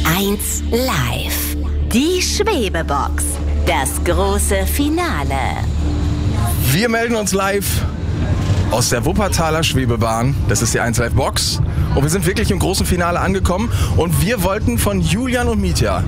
1 Live. Die Schwebebox. Das große Finale. Wir melden uns live aus der Wuppertaler Schwebebahn. Das ist die 1 Live Box. Und wir sind wirklich im großen Finale angekommen. Und wir wollten von Julian und Mitja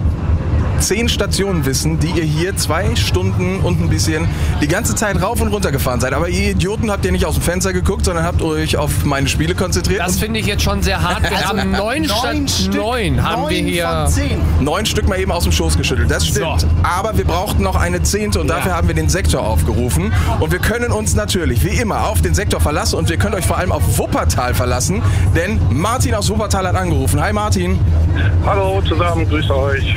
10 Stationen wissen, die ihr hier 2 Stunden und ein bisschen die ganze Zeit rauf und runter gefahren seid. Aber ihr Idioten habt ihr nicht aus dem Fenster geguckt, sondern habt euch auf meine Spiele konzentriert. Das finde ich jetzt schon sehr hart. Wir haben 9 haben wir hier. 9 Stück mal eben aus dem Schoß geschüttelt, das stimmt. So. Aber wir brauchten noch eine 10. und dafür haben wir den Sektor aufgerufen. Und wir können uns natürlich, wie immer, auf den Sektor verlassen und wir könnt euch vor allem auf Wuppertal verlassen, denn Martin aus Wuppertal hat angerufen. Hi Martin. Hallo zusammen, grüßt euch.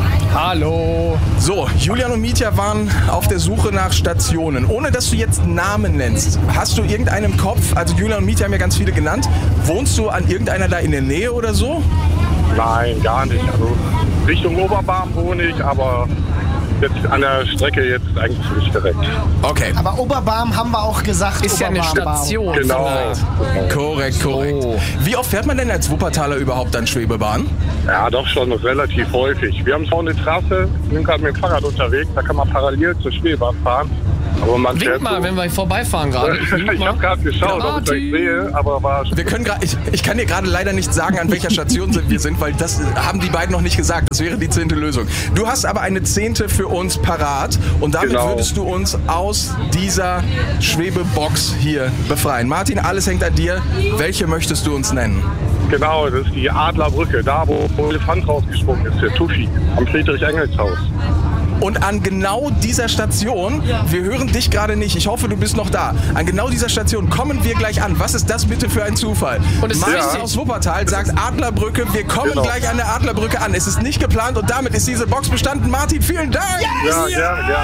Hallo. So, Julian und Mitja waren auf der Suche nach Stationen. Ohne dass du jetzt Namen nennst, hast du irgendeinen im Kopf? Also Julian und Mitja haben ja ganz viele genannt. Wohnst du an irgendeiner da in der Nähe oder so? Nein, gar nicht. Also Richtung Oberbarm wohne ich, aber jetzt an der Strecke jetzt eigentlich nicht direkt. Okay. Aber Oberbarm haben wir auch gesagt. Ist ja eine Oberbarm. Station. Genau. Korrekt. So. Wie oft fährt man denn als Wuppertaler überhaupt an Schwebebahn? Ja, doch schon relativ häufig. Wir haben vorne eine Trasse, sind gerade mit dem Fahrrad unterwegs, da kann man parallel zur Schwebebahn fahren. Aber man Wink fährt mal, so. wenn wir vorbeifahren gerade. Ich habe gerade geschaut, ob ich euch sehe, aber war schon. Wir können ich kann dir gerade leider nicht sagen, an welcher Station wir sind, weil das haben die beiden noch nicht gesagt. Das wäre die 10. Lösung. Du hast aber eine 10. für uns parat und damit Genau. würdest du uns aus dieser Schwebebox hier befreien. Martin, alles hängt an dir. Welche möchtest du uns nennen? Genau, das ist die Adlerbrücke, da wo der Elefant rausgesprungen ist, der Tufi, am Friedrich-Engels-Haus. Und an genau dieser Station, wir hören dich gerade nicht, ich hoffe, du bist noch da. An genau dieser Station kommen wir gleich an. Was ist das bitte für ein Zufall? Und es Martin ist- aus Wuppertal sagt Adlerbrücke, wir kommen Genau. gleich an der Adlerbrücke an. Es ist nicht geplant und damit ist diese Box bestanden. Martin, vielen Dank! Ja, gerne.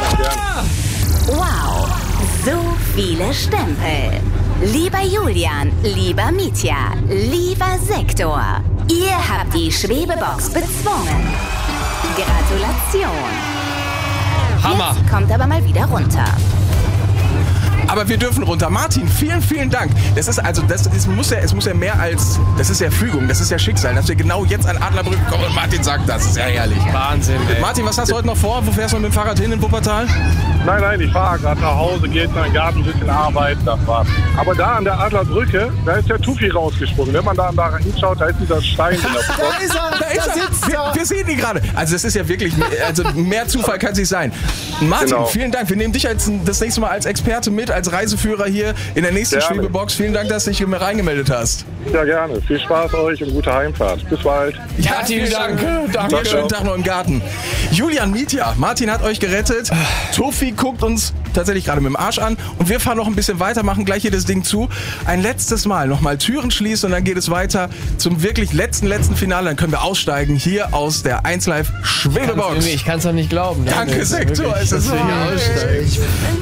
Wow, so viele Stempel. Lieber Julian, lieber Mitja, lieber Sektor, ihr habt die Schwebebox bezwungen. Gratulation. Hammer. Jetzt kommt aber mal wieder runter. Aber wir dürfen runter. Martin, vielen Dank. Es muss ja mehr als, das ist ja Fügung, das ist ja Schicksal, dass wir genau jetzt an Adlerbrücke kommen und Martin sagt das. Ist ja herrlich. Wahnsinn, ey. Martin, was hast du heute noch vor? Wo fährst du mit dem Fahrrad hin in Wuppertal? Nein, ich fahre gerade nach Hause, gehe jetzt in den Garten, ein bisschen arbeiten, das war's. Aber da an der Adlerbrücke, da ist der Tufi rausgesprungen. Wenn man da hinschaut, da ist dieser Stein in der Front. Da ist er, da sitzt er. Wir sehen ihn gerade. Also das ist ja wirklich, also mehr Zufall kann es nicht sein. Martin, Genau. vielen Dank. Wir nehmen dich das nächste Mal als Experte mit, als Reiseführer hier in der nächsten Gerne. Schwebebox. Vielen Dank, dass du dich mir reingemeldet hast. Ja, gerne. Viel Spaß euch und gute Heimfahrt. Bis bald. Martin, danke. Danke. Schönen Tag noch im Garten. Julian, Mitja, Martin hat euch gerettet. Tofi guckt uns tatsächlich gerade mit dem Arsch an. Und wir fahren noch ein bisschen weiter, machen gleich hier das Ding zu. Ein letztes Mal nochmal Türen schließen und dann geht es weiter zum wirklich letzten Finale. Dann können wir aussteigen hier aus der 1 Live Schwebebox. Ich kann es doch nicht glauben. Danke, Sektor. Es ist so. Ich